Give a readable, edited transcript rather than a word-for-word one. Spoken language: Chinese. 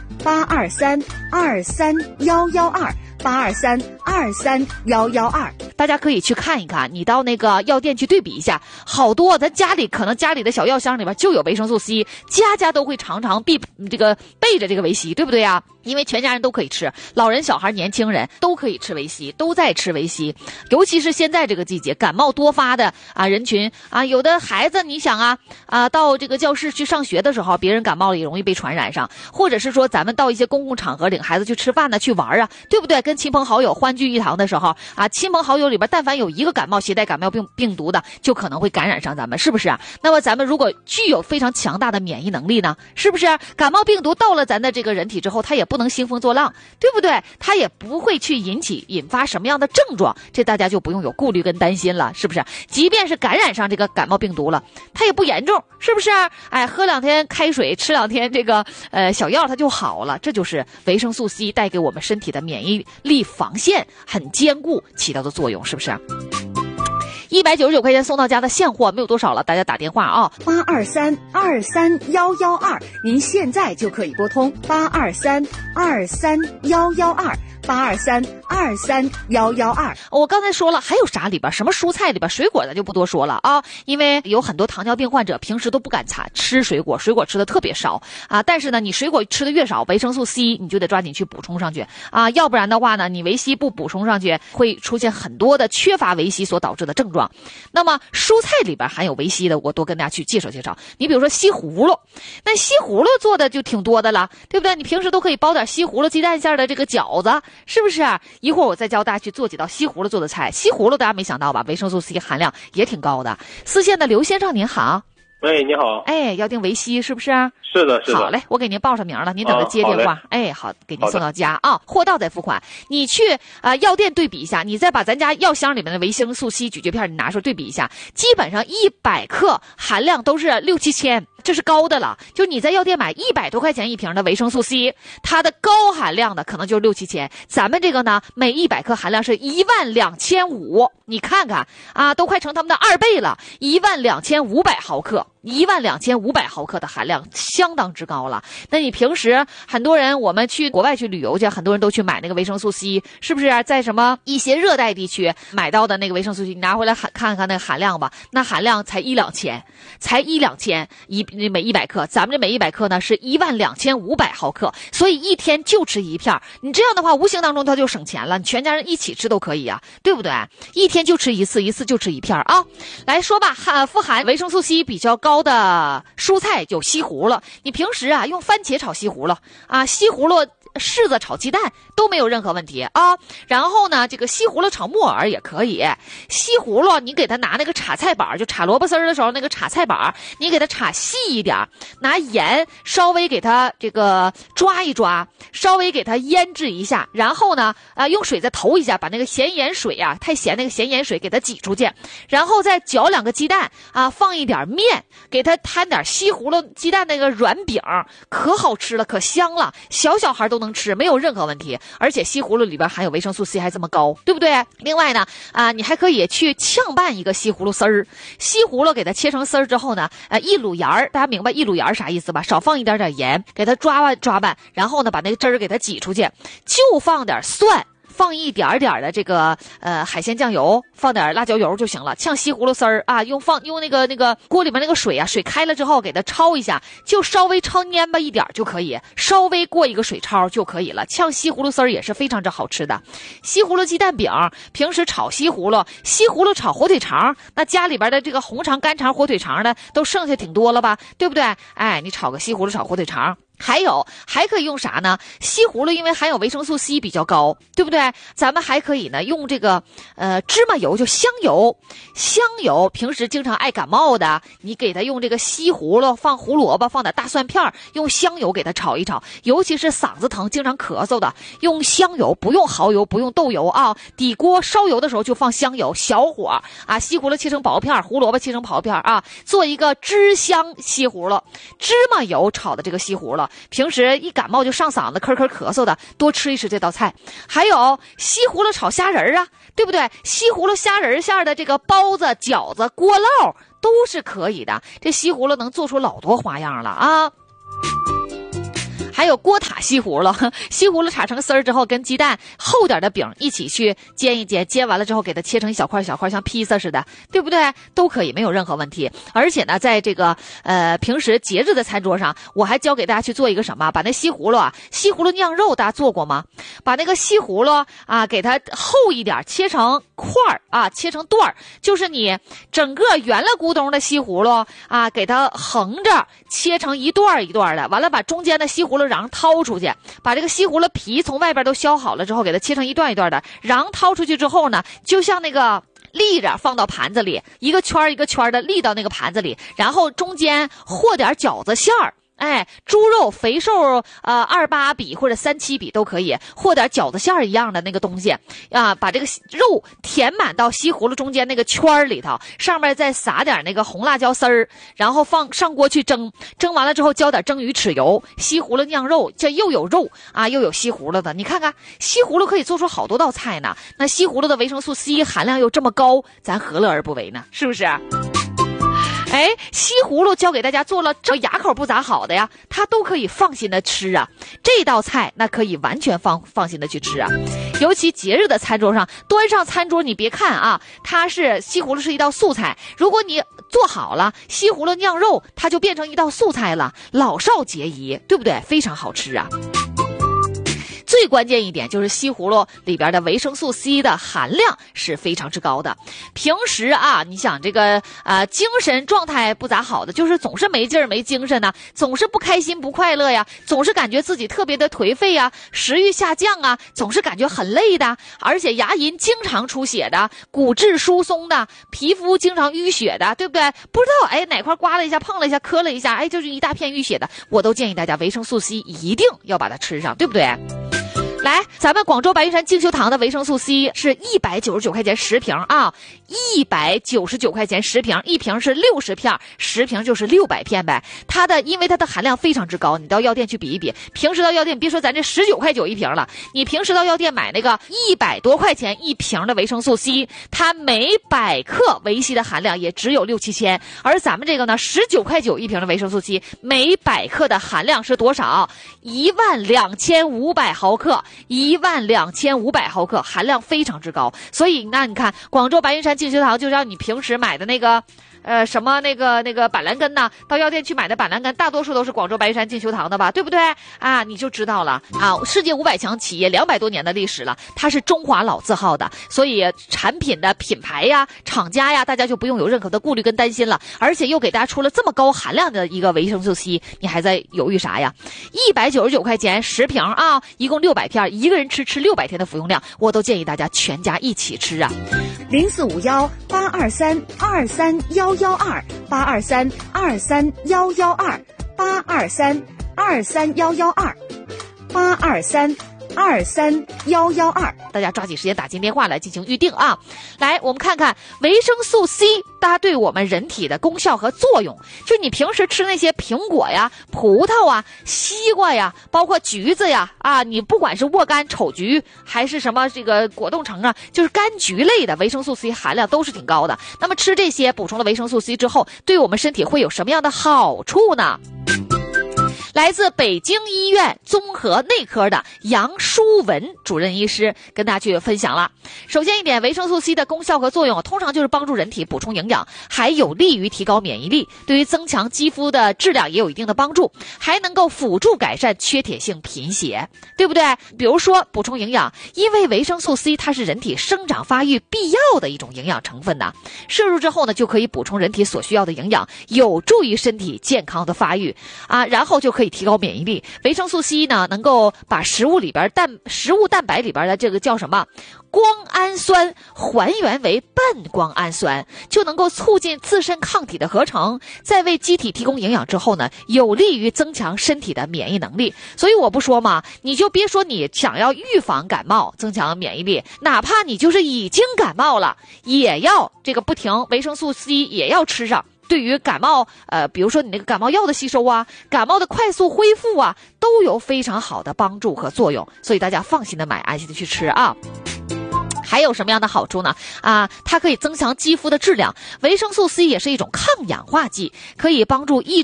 ，82323112823232112。大家可以去看一看，你到那个药店去对比一下，好多咱可能家里的小药箱里边就有维生素 C， 家家都会常常备着这个维 C， 对不对啊？因为全家人都可以吃，老人、小孩、年轻人都可以吃维 C， 都在吃维 C。尤其是现在这个季节，感冒多发的人群有的孩子，你想到这个教室去上学的时候，别人感冒了也容易被传染上，或者是说咱们到一些公共场合领孩子去吃饭去玩对不对？跟亲朋好友欢聚一堂的时候亲朋好友里边但凡有一个携带感冒病毒的，就可能会感染上咱们，是不是？那么咱们如果具有非常强大的免疫能力呢，是不是？感冒病毒到了咱的这个人体之后，它也不能兴风作浪，对不对？它也不会去引发什么样的症状，这大家就不用有顾虑跟担心了，是不是？即便是感染上这个感冒病毒了，它也不严重，是不是？喝2天开水，吃2天这个小药，它就好了。这就是维生素 C 带给我们身体的免疫力防线很坚固起到的作用，是不是？199块钱送到家的现货没有多少了，大家打电话 823231112，您现在就可以拨通823231112，823231112。 我刚才说了，还有啥里边？什么蔬菜里边？水果咱就不多说了因为有很多糖尿病患者平时都不敢吃水果吃的特别少但是呢，你水果吃的越少，维生素 C 你就得抓紧去补充上去要不然的话呢，你维 C 不补充上去，会出现很多的缺乏维 C 所导致的症状。那么蔬菜里边含有维 C 的，我多跟大家去介绍。你比如说西葫芦，那西葫芦做的就挺多的了，对不对？你平时都可以包点西葫芦鸡蛋馅的这个饺子，是不是？一会儿我再教大家去做几道西葫芦做的菜。西葫芦大家没想到吧，维生素 C 含量也挺高的。四线的刘先生您好。 喂，你好。 要订维 C 是不是？ 是的。 好嘞，我给您报上名了，您等着接电话。好，给您送到家货到再付款。你去药店对比一下，你再把咱家药箱里面的维生素 C 咀嚼片你拿出来对比一下，基本上100克含量都是6-7千，这是高的了。就你在药店买100多块钱一瓶的维生素 C， 它的高含量的可能就6-7千，咱们这个呢，每100克含量是12500，你看看都快成他们的2倍了，12500毫克。12500毫克的含量相当之高了。那你平时很多人，我们去国外去旅游去，很多人都去买那个维生素 C， 是不是在什么一些热带地区买到的那个维生素 C， 你拿回来看看那个含量吧，那含量才1-2千，每100克，咱们这每100克呢是12500毫克，所以一天就吃一片。你这样的话，无形当中它就省钱了，你全家人一起吃都可以对不对？一天就吃一次就吃一片来说吧，富含维生素 C 比较高的蔬菜有西葫芦，你平时用番茄炒西葫芦西葫芦柿子炒鸡蛋都没有任何问题然后呢，这个西葫芦炒木耳也可以。西葫芦你给它拿那个插菜板，就插萝卜丝的时候那个插菜板，你给它插细一点，拿盐稍微给它这个抓一抓，稍微给它腌制一下，然后呢用水再投一下，把那个咸盐水太咸那个咸盐水给它挤出去，然后再搅2个鸡蛋放一点面，给它摊点西葫芦鸡蛋那个软饼，可好吃了，可香了，小孩都能吃，没有任何问题。而且西葫芦里边含有维生素 C 还这么高，对不对？另外呢你还可以去炝拌一个西葫芦丝儿。西葫芦给它切成丝儿之后呢一卤盐儿，大家明白一卤盐儿啥意思吧？少放一点盐，给它抓拌，然后呢把那个汁儿给它挤出去，就放点蒜，放一点点的这个海鲜酱油，放点辣椒油就行了。炝西葫芦丝儿用那个锅里面那个水水开了之后给它焯一下，就稍微焯蔫巴一点就可以，稍微过一个水焯就可以了。炝西葫芦丝儿也是非常之好吃的。西葫芦鸡蛋饼，平时炒西葫芦炒火腿肠，那家里边的这个红肠、干肠、火腿肠的都剩下挺多了吧，对不对？你炒个西葫芦炒火腿肠。还可以用啥呢？西葫芦因为含有维生素 C 比较高，对不对？咱们还可以呢用这个芝麻油，就香油。平时经常爱感冒的，你给它用这个西葫芦，放胡萝卜，放点大蒜片，用香油给它炒一炒。尤其是嗓子疼、经常咳嗽的，用香油，不用蚝油，不用豆油底锅烧油的时候就放香油，小火西葫芦切成薄片，胡萝卜切成薄片做一个汁香西葫芦。芝麻油炒的这个西葫芦，平时一感冒就上嗓子咳嗽的，多吃一吃这道菜。还有西葫芦炒虾仁对不对？西葫芦虾仁馅的这个包子、饺子、锅烙都是可以的。这西葫芦能做出老多花样了还有锅塔西葫芦，西葫芦插成丝儿之后，跟鸡蛋厚点的饼一起去煎一煎，煎完了之后给它切成一小块小块，像披萨似的，对不对？都可以，没有任何问题。而且呢，在这个平时节日的餐桌上，我还教给大家去做一个什么，把那西葫芦酿肉，大家做过吗？把那个西葫芦啊，给它厚一点，切成块儿啊，切成段儿，就是你整个圆了咕咚的西葫芦啊，给它横着切成一段一段的，完了把中间的西葫芦瓤掏出去，把这个西葫芦皮从外边都削好了之后，给它切成一段一段的，瓤掏出去之后呢，就像那个立着放到盘子里，一个圈一个圈的立到那个盘子里，然后中间和点饺子馅儿。哎，猪肉肥瘦28比或者37比都可以，和点饺子馅儿一样的那个东西啊，把这个肉填满到西葫芦中间那个圈儿里头，上面再撒点那个红辣椒丝儿，然后放上锅去蒸，蒸完了之后浇点蒸鱼豉油，西葫芦酿肉，这又有肉啊，又有西葫芦的，你看看西葫芦可以做出好多道菜呢。那西葫芦的维生素 C 含量又这么高，咱何乐而不为呢？是不是？哎，西葫芦教给大家做了，这牙口不咋好的呀，它都可以放心的吃啊。这道菜那可以完全放心的去吃啊。尤其节日的餐桌上，端上餐桌，你别看啊，它是西葫芦是一道素菜，如果你做好了西葫芦酿肉，它就变成一道素菜了，老少皆宜，对不对？非常好吃啊。最关键一点就是西葫芦里边的维生素 C 的含量是非常之高的。平时啊，你想这个精神状态不咋好的，就是总是没劲儿没精神呢，总是不开心不快乐呀，总是感觉自己特别的颓废呀，食欲下降啊，总是感觉很累的，而且牙龈经常出血的，骨质疏松的，皮肤经常淤血的，对不对？不知道哎哪块刮了一下碰了一下磕了一下，哎就是一大片淤血的，我都建议大家维生素 C 一定要把它吃上，对不对？来，咱们广州白云山净修堂的维生素 C 是199块钱10瓶啊，199块钱10瓶，一瓶是60片，10瓶就是600片呗。因为它的含量非常之高，你到药店去比一比，平时到药店别说咱这19块9一瓶了，你平时到药店买那个100多块钱一瓶的维生素 C， 它每100克维 C 的含量也只有6、7千，而咱们这个呢19块9一瓶的维生素 C， 每100克的含量是多少？12500毫克。12500毫克，含量非常之高，所以那你看广州白云山净修堂就让你平时买的那个什么那个板蓝根呢，到药店去买的板蓝根大多数都是广州白云山净修堂的吧，对不对啊？你就知道了啊，世界500强企业200多年的历史了，它是中华老字号的，所以产品的品牌呀厂家呀大家就不用有任何的顾虑跟担心了，而且又给大家出了这么高含量的一个维生素 C， 你还在犹豫啥呀？199块钱10瓶啊，一共600片，一个人吃600天的服用量，我都建议大家全家一起吃啊。 045182323112823231128231112， 大家抓紧时间打进电话来进行预定啊！来，我们看看维生素 C 它对我们人体的功效和作用。就你平时吃那些苹果呀、葡萄啊、西瓜呀，包括橘子呀，啊，你不管是沃柑、丑橘还是什么这个果冻橙啊，就是柑橘类的维生素 C 含量都是挺高的。那么吃这些补充了维生素 C 之后，对我们身体会有什么样的好处呢？来自北京医院综合内科的杨淑文主任医师跟大家去分享了。首先一点，维生素 C 的功效和作用通常就是帮助人体补充营养，还有利于提高免疫力，对于增强肌肤的质量也有一定的帮助，还能够辅助改善缺铁性贫血，对不对？比如说补充营养，因为维生素 C 它是人体生长发育必要的一种营养成分呢，摄入之后呢就可以补充人体所需要的营养，有助于身体健康的发育啊，然后就可以提高免疫力。维生素 C 呢能够把食物蛋白里边的这个叫什么光氨酸还原为半光氨酸，就能够促进自身抗体的合成，在为机体提供营养之后呢，有利于增强身体的免疫能力。所以我不说嘛，你就别说你想要预防感冒增强免疫力，哪怕你就是已经感冒了，也要这个不停维生素 C 也要吃上，对于感冒比如说你那个感冒药的吸收啊，感冒的快速恢复啊，都有非常好的帮助和作用，所以大家放心的买，安心的去吃啊。还有什么样的好处呢？它可以增强肌肤的质量。维生素 C 也是一种抗氧化剂，可以帮助抑